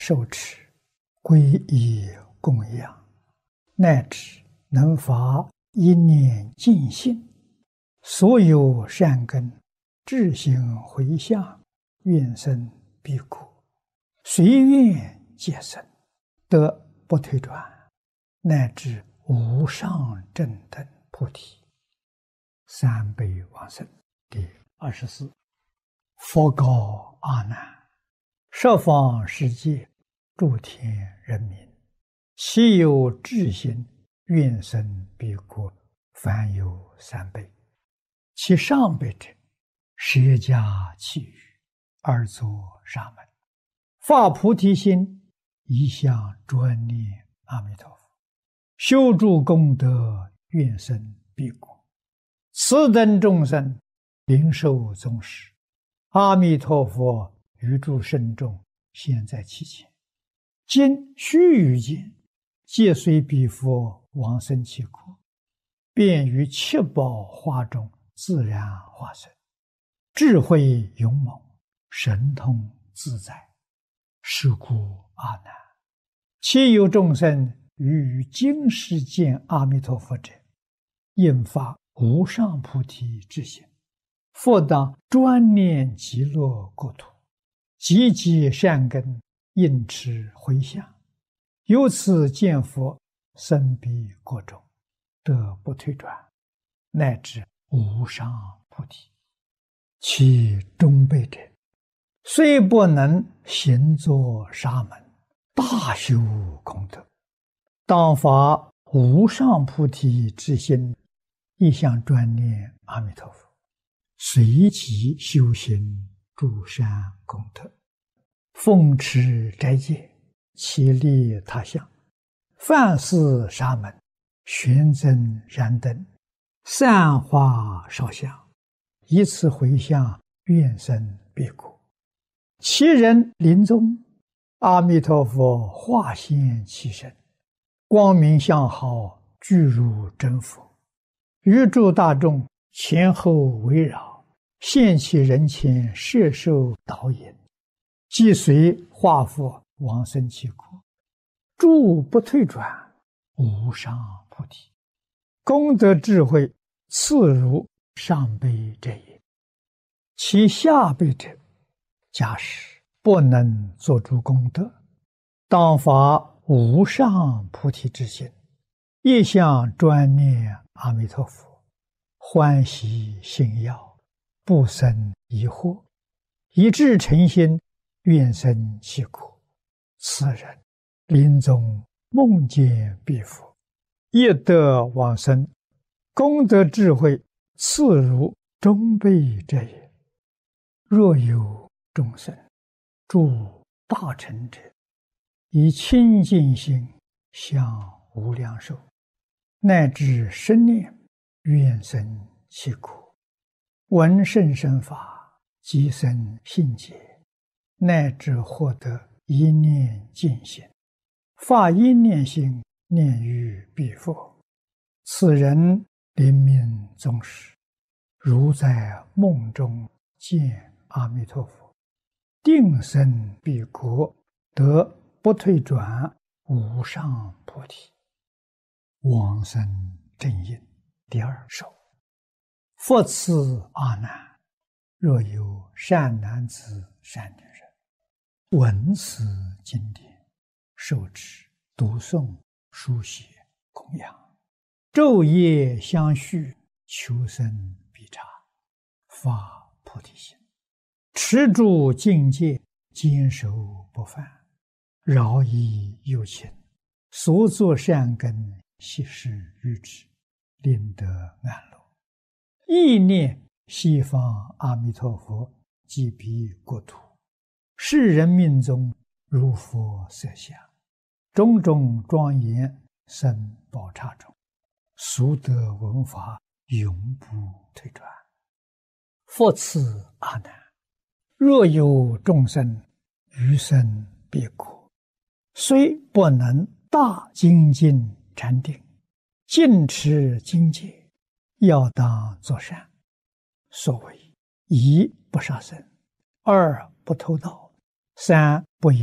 受持、皈依、供养，乃至能发一念净心，所有善根至心回向，愿生彼国，随愿皆生，得不退转，乃至无上正等菩提。三辈往生。第24。佛告阿难：十方世界诸天人民，其有至心愿生彼国，凡有三辈。其上辈者，舍家弃语，而作沙门，发菩提心，一向专念阿弥陀佛，修诸功德，愿生彼国。此等众生领受宗师，阿弥陀佛于诸圣众现在其前，今须臾间，皆随彼佛往生其国，便于七宝花中自然化身，智慧勇猛，神通自在。是故阿难，其有众生于今世见阿弥陀佛者，应发无上菩提之心，复当专念极乐国土，积集善根，应持回向，由此见佛，生彼国中，得不退转，乃至无上菩提。其中辈者，虽不能行作沙门，大修功德，当发无上菩提之心，一向专念阿弥陀佛，随即修行诸善功德，奉持斋戒，其利他乡，饭施沙门，玄增燃灯，散花烧香，以此回向，愿生彼国。其人临终，阿弥陀佛化现其身，光明相好，具如真佛，于诸大众前后围绕，现其人前，摄受导引，即随化佛往生其国，诸不退转，无上菩提。功德智慧次如上辈者也。其下辈者，假使不能做诸功德，当发无上菩提之心，一向专念阿弥陀佛，欢喜信要，不生疑惑，以至诚心，愿生其国。此人临终梦见彼佛，亦得往生，功德智慧次如中辈者也。若有众生诸大乘者，以清净心向无量寿，乃至生念，愿生其国，闻甚深法，即生信解，乃至获得一念净心，发一念心，念于彼佛。此人临命终时，如在梦中见阿弥陀佛，定生彼国，得不退转，无上菩提。往生正因。第二首。复次阿难，若有善男子善女人，闻此经典，受持读诵书写供养，昼夜相续，求生必察，发菩提心，持住境界，坚守不犯，饶益有情，所作善根，悉施于之，令得安乐。意念西方阿弥陀佛即彼国土，世人命中如佛色相，种种庄严生宝刹中，俗得闻法，永不退转。复次阿难，若有众生于生彼国，虽不能大精进禅定，尽持经戒，要当作善。所谓一不杀生，二不偷盗，三不